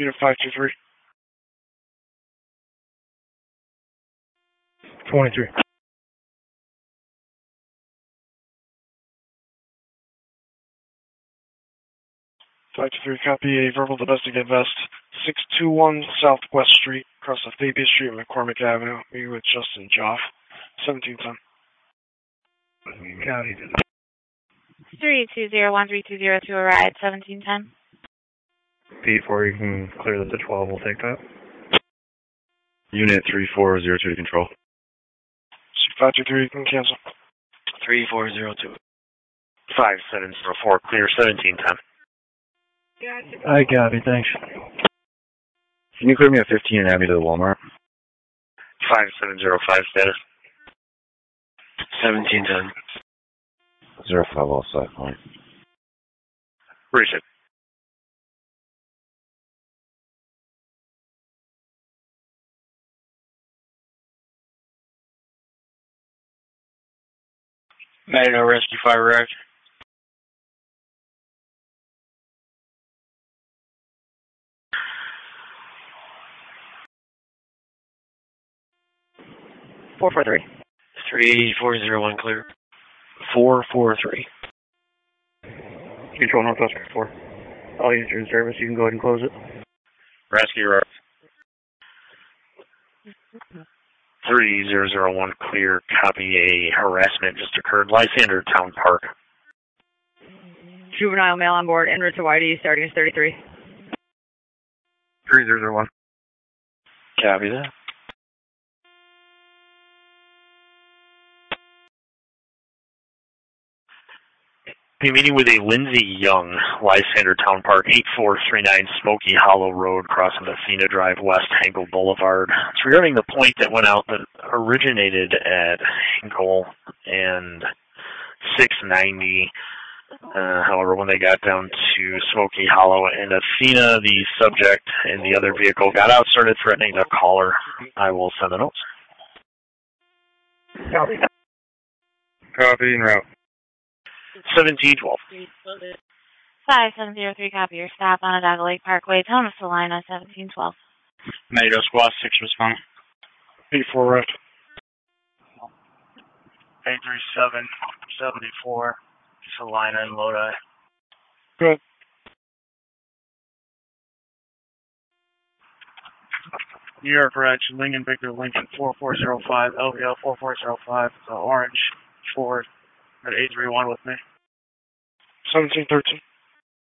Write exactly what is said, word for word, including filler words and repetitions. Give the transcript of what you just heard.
Unit five two three. twenty-three. five two three, copy. A verbal domestic invest. six two one Southwest Street, across Octavia Street, McCormick Avenue. Meeting with Justin Joff. seventeen ten. County. three two zero one three two zero to arrive, seventeen ten. P four, you can clear the twelve, we'll take that. Unit three four zero two to control. five two three, you can cancel. three four zero two. five seven zero four, clear, seventeen ten. I got it, thanks. Can you clear me at fifteen and add me to the Walmart? five seven zero five status. seventeen ten. Zero five all set, point. Appreciate it. Matador Rescue Fire arrived. four four three. three four zero one clear. four four three. Control Northwest four. All units are in service, you can go ahead and close it. Rescue arrived. three zero zero one clear, copy. A harassment just occurred. Lysander Town Park. Juvenile male on board, en route to Y D, starting as thirty-three. three zero zero one. Copy that. Be meeting with a Lindsay Young, Lysander Town Park, eight four three nine Smoky Hollow Road, crossing the Athena Drive West, Hinkle Boulevard. It's regarding the point that went out that originated at Hinkle and six ninety. Uh, however, when they got down to Smoky Hollow and Athena, the subject and the other vehicle got out, started threatening the caller. I will send the notes. Copy. Copy en route. seventeen twelve. five seven zero three, copy. Your stop on Onondaga Lake Parkway, Tonus Salina, seventeen twelve. Matador Squad six respond. eight four right. eight three seven seventy-four, Salina and Lodi. Good. New York Reg, Lincoln Victor Lincoln four four zero five, L V L four four zero five, uh, Orange Ford at eight three one with me. seventeen thirteen.